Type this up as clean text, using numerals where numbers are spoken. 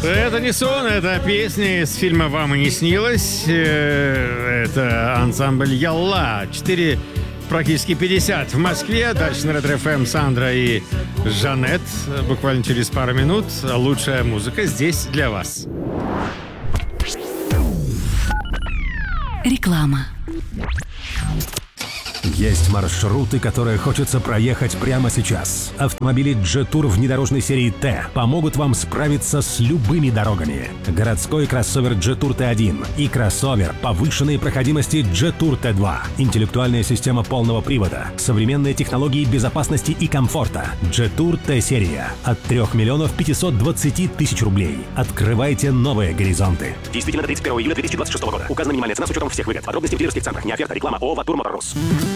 Это не сон, это песня из фильма «Вам и не снилось». Это ансамбль «Ялла». 4, практически 50 в Москве. Дальше на Ретро-ФМ Сандра и Жанет. Буквально через пару минут. Лучшая музыка здесь для вас. Реклама. Есть маршруты, которые хочется проехать прямо сейчас. Автомобили Jetour внедорожной серии Т помогут вам справиться с любыми дорогами. Городской кроссовер Jetour T1 и кроссовер повышенной проходимости Jetour T2. Интеллектуальная система полного привода, современные технологии безопасности и комфорта. Jetour T-серия от 3 520 000 рублей. Открывайте новые горизонты. Действительно до 31 июля 2026 года. Указана минимальная цена с учетом всех выгод. Подробности в дилерских центрах. Не оферта, реклама ООО «Ватур Моторс».